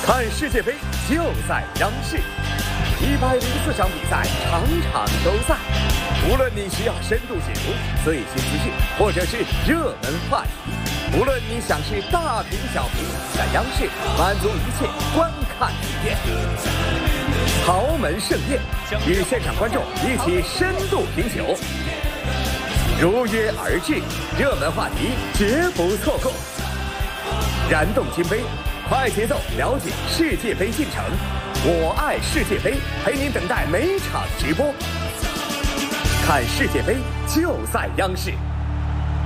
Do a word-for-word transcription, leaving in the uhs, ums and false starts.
看世界杯就在央视，一百零四场比赛，场场都在。无论你需要深度解读最新资讯，或者是热门话题，无论你想是大屏小屏，在央视满足一切观看体验。豪门盛宴，与现场观众一起深度品酒，如约而至，热门话题绝不错过。燃动金杯，快节奏了解世界杯进程，我爱世界杯，陪您等待每场直播，看世界杯就在央视。